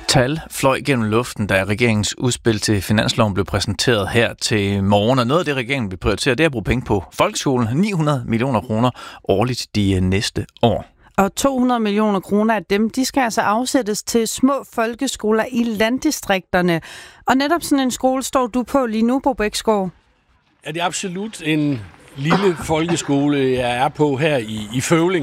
Tal fløj gennem luften, da regeringens udspil til finansloven blev præsenteret her til morgen. Og noget af det, regeringen vil prioritere, det er at bruge penge på folkeskolen. 900 millioner kroner årligt de næste år. Og 200 millioner kroner af dem, de skal altså afsættes til små folkeskoler i landdistrikterne. Og netop sådan en skole står du på lige nu, Bo Bæksgaard. Ja, det er absolut en lille folkeskole, jeg er på her i Føvling.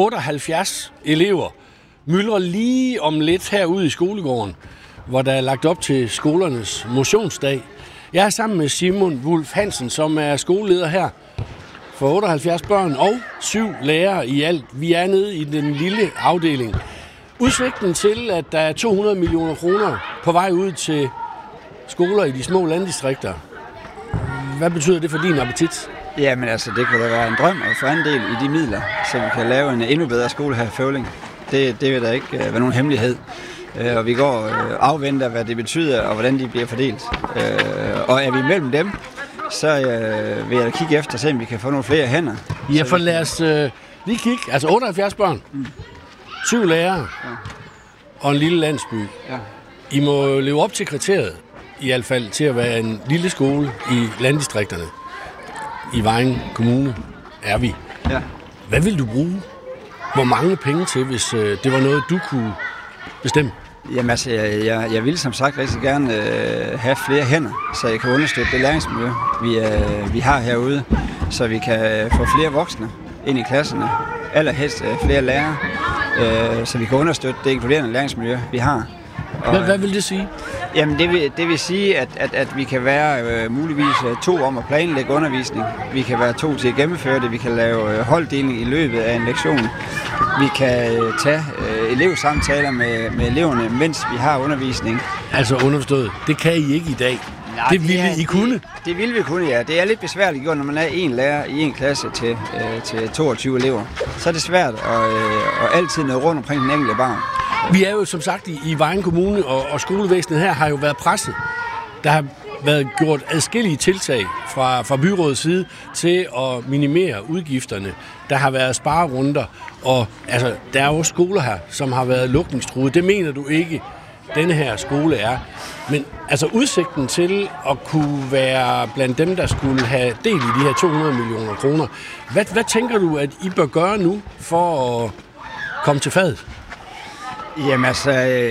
78 elever myldrer lige om lidt herude i skolegården, hvor der er lagt op til skolernes motionsdag. Jeg er sammen med Simon Wulf Hansen, som er skoleleder her for 78 børn og 7 lærere i alt. Vi er nede i den lille afdeling. Udsigten til, at der er 200 millioner kroner på vej ud til skoler i de små landdistrikter. Hvad betyder det for din appetit? Jamen altså, det kunne da være en drøm at få andel i de midler, så vi kan lave en endnu bedre skole her i Føvling. Det vil da ikke være nogen hemmelighed. Og vi går og afventer, hvad det betyder, og hvordan de bliver fordelt. Og er vi mellem dem, så vil jeg da kigge efter, se om vi kan få nogle flere hænder. Ja, for lad os lige kigge. Altså 78 børn, 7 lærere og en lille landsby. Ja. I må leve op til kriteriet, i hvert fald til at være en lille skole i landdistrikterne. I Vejen Kommune er vi. Ja. Hvad vil du bruge? Hvor mange penge til, hvis det var noget, du kunne bestemme? Jamen altså, jeg vil som sagt rigtig gerne have flere hænder, så jeg kan understøtte det læringsmiljø, vi har herude, så vi kan få flere voksne ind i klasserne, allerhelst flere lærere, så vi kan understøtte det inkluderende læringsmiljø, vi har. Hvad vil det sige? Jamen det vil sige, at vi kan være muligvis 2 om at planlægge undervisning. Vi kan være 2 til at gennemføre det. Vi kan lave holddeling i løbet af en lektion. Vi kan tage elevsamtaler med eleverne, mens vi har undervisning. Altså underforstået, det kan I ikke i dag. Nej, det ville I kunne? Det ville vi kunne, ja. Det er lidt besværligt gjort, når man er en lærer i en klasse til 22 elever. Så er det svært at altid nå rundt omkring den enkelte barn. Vi er jo som sagt i Vejen Kommune, og skolevæsenet her har jo været presset. Der har været gjort adskillige tiltag fra byrådets side til at minimere udgifterne. Der har været sparerunder, og altså, der er jo skoler her, som har været lukningstruede. Det mener du ikke, denne her skole er. Men altså udsigten til at kunne være blandt dem, der skulle have del i de her 200 millioner kroner. Hvad tænker du, at I bør gøre nu for at komme til fadet? Jamen altså,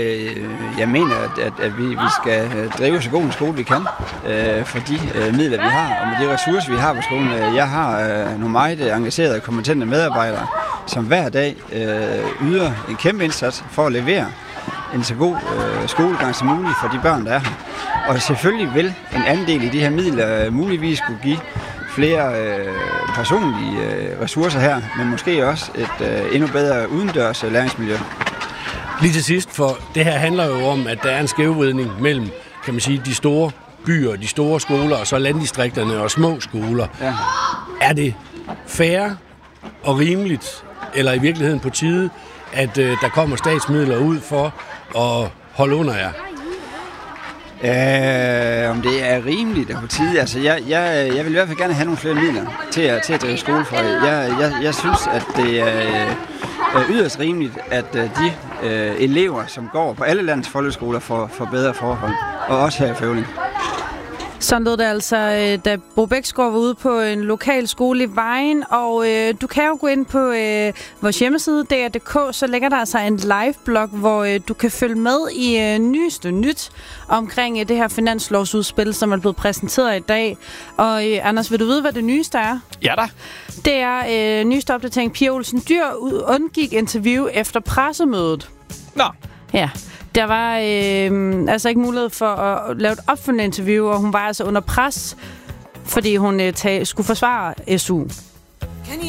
jeg mener, at vi skal drive så god en skole, vi kan, for de midler, vi har, og med de ressourcer, vi har på skolen. Jeg har nogle meget engagerede og kompetente medarbejdere, som hver dag yder en kæmpe indsats for at levere en så god skolegang som muligt for de børn, der er her. Og selvfølgelig vil en andel i de her midler muligvis kunne give flere personlige ressourcer her, men måske også et endnu bedre udendørs læringsmiljø. Lige til sidst, for det her handler jo om, at der er en skævvridning mellem, kan man sige, de store byer, de store skoler, og så landdistrikterne og små skoler. Ja. Er det fair og rimeligt, eller i virkeligheden på tide, at der kommer statsmidler ud for at holde under jer? Om det er rimeligt og på tide. Altså, jeg vil i hvert fald gerne have nogle flere midler til at drive skole for. Jeg synes, at det er yderst rimeligt, at de elever, som går på alle landets folkeskoler, får bedre forhold. Og også her i Føvling. Sådan lød det altså, da Bo Bæksgaard var ude på en lokal skole i Vejen, og du kan jo gå ind på vores hjemmeside, dr.dk, så ligger der altså en live-blog, hvor du kan følge med i nyeste nyt omkring det her finanslovsudspil, som er blevet præsenteret i dag. Og Anders, vil du vide, hvad det nyeste er? Ja da. Det er nyeste opdatering. Pia Olsen Dyhr undgik interview efter pressemødet. Nå. Ja. Der var altså ikke mulighed for at lave et opfølgende interview, og hun var altså under pres, fordi hun skulle forsvare SU.